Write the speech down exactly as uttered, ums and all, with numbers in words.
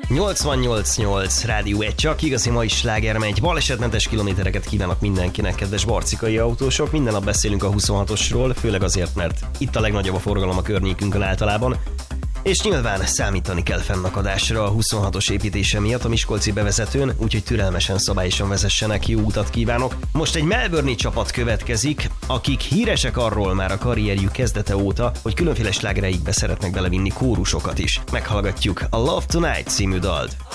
nyolcvannyolc nyolc Rádió egy, csak igazi mai sláger megy. Balesetmentes kilométereket kívánok mindenkinek, kedves barcikai autósok. Minden nap beszélünk a huszonhatosról, főleg azért, mert itt a legnagyobb a forgalom a környékünkön általában. És nyilván számítani kell fennakadásra a huszonhatos építése miatt a miskolci bevezetőn, úgyhogy türelmesen, szabályosan vezessenek, jó utat kívánok. Most egy melbourne-i csapat következik, akik híresek arról már a karrierjük kezdete óta, hogy különféle slágereikbe szeretnek belevinni kórusokat is. Meghallgatjuk a Love Tonight című dalt.